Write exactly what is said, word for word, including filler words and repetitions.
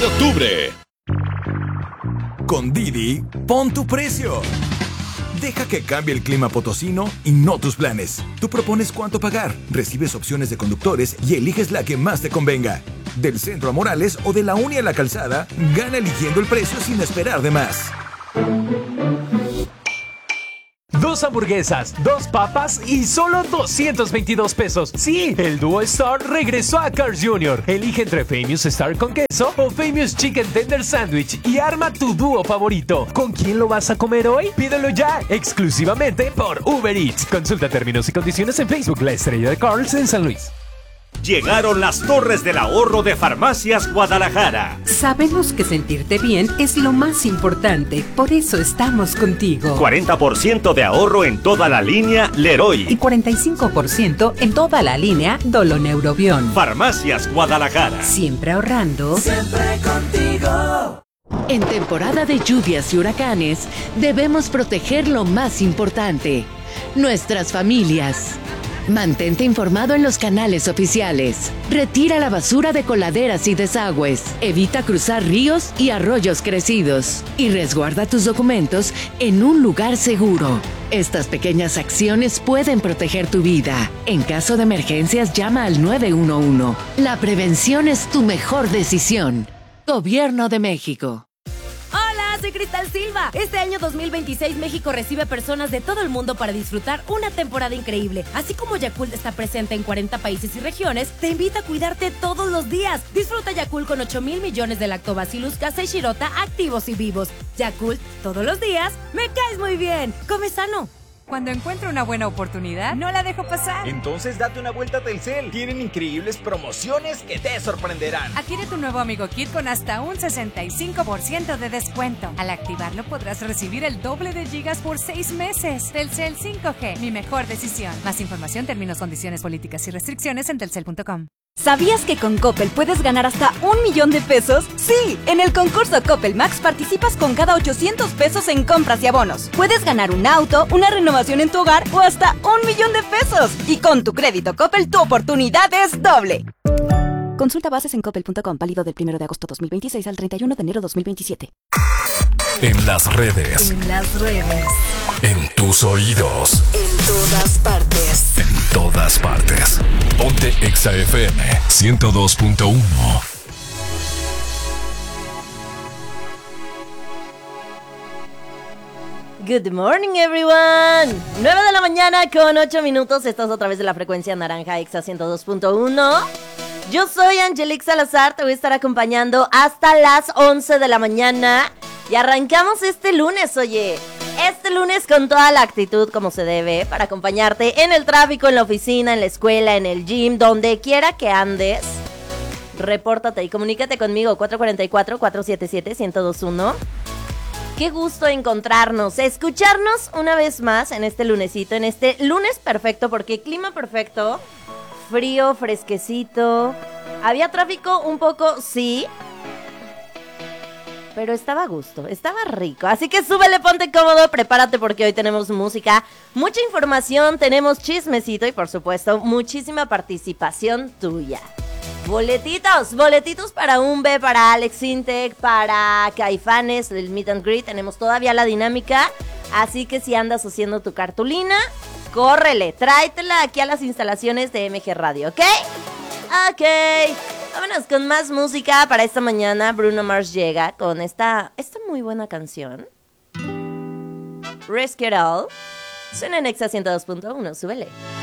de octubre. Con Didi, pon tu precio. Deja que cambie el clima potosino y no tus planes. Tú propones cuánto pagar, recibes opciones de conductores y eliges la que más te convenga. Del centro a Morales o de la Uni a la Calzada, gana eligiendo el precio sin esperar de más. Dos hamburguesas, dos papas y solo doscientos veintidós pesos. Sí, el Duo Star regresó a Carl's junior Elige entre Famous Star con queso o Famous Chicken Tender Sandwich y arma tu dúo favorito. ¿Con quién lo vas a comer hoy? Pídelo ya, exclusivamente por Uber Eats. Consulta términos y condiciones en Facebook, la estrella de Carl's en San Luis. Llegaron las Torres del Ahorro de Farmacias Guadalajara. Sabemos que sentirte bien es lo más importante, por eso estamos contigo. cuarenta por ciento de ahorro en toda la línea Leroy. Y cuarenta y cinco por ciento en toda la línea Doloneurobión. Farmacias Guadalajara. Siempre ahorrando. Siempre contigo. En temporada de lluvias y huracanes, debemos proteger lo más importante, nuestras familias. Mantente informado en los canales oficiales. Retira la basura de coladeras y desagües. Evita cruzar ríos y arroyos crecidos. Y resguarda tus documentos en un lugar seguro. Estas pequeñas acciones pueden proteger tu vida. En caso de emergencias, llama al nueve uno uno. La prevención es tu mejor decisión. Gobierno de México. Soy Cristal Silva. Este año dos mil veintiséis México recibe personas de todo el mundo para disfrutar una temporada increíble. Así como Yakult está presente en cuarenta países y regiones, te invita a cuidarte todos los días. Disfruta Yakult con ocho mil millones de lactobacillus casei shirota activos y vivos. Yakult, todos los días, me caes muy bien. Come sano. Cuando encuentro una buena oportunidad, no la dejo pasar. Entonces date una vuelta a Telcel. Tienen increíbles promociones que te sorprenderán. Adquiere tu nuevo Amigo Kit con hasta un sesenta y cinco por ciento de descuento. Al activarlo podrás recibir el doble de gigas por seis meses. Telcel cinco G, mi mejor decisión. Más información, términos, condiciones, políticas y restricciones en telcel punto com. ¿Sabías que con Coppel puedes ganar hasta un millón de pesos? Sí, en el concurso Coppel Max participas con cada ochocientos pesos en compras y abonos. Puedes ganar un auto, una renovación en tu hogar o hasta un millón de pesos. Y con tu crédito Coppel, tu oportunidad es doble. Consulta bases en coppel punto com, válido del primero de agosto dos mil veintiséis al treinta y uno de enero dos mil veintisiete. En las redes. En las redes. En tus oídos. En todas partes. En todas partes. Ponte Exa F M ciento dos punto uno. Good morning, everyone. nueve de la mañana con ocho minutos. Estás otra vez de la frecuencia naranja Exa ciento dos punto uno. Yo soy Angelique Salazar. Te voy a estar acompañando hasta las once de la mañana. Y arrancamos este lunes, oye. Este lunes con toda la actitud como se debe, para acompañarte en el tráfico, en la oficina, en la escuela, en el gym, donde quiera que andes. Repórtate y comunícate conmigo, cuatro cuatro cuatro, cuatro siete siete, uno cero dos uno. Qué gusto encontrarnos, escucharnos una vez más en este lunesito, en este lunes perfecto, porque clima perfecto, frío, fresquecito. Había tráfico un poco, sí, pero estaba a gusto, estaba rico. Así que súbele, ponte cómodo, prepárate porque hoy tenemos música, mucha información, tenemos chismecito y por supuesto muchísima participación tuya. Boletitos, boletitos para Umbe, para Alex Intec, para Caifanes, el Meet and Greet. Tenemos todavía la dinámica, así que si andas haciendo tu cartulina, córrele, tráetela aquí a las instalaciones de M G Radio, ¿ok? Ok, vámonos con más música para esta mañana. Bruno Mars llega con esta, esta muy buena canción, Risk It All. Suena en Exa ciento dos punto uno, súbele.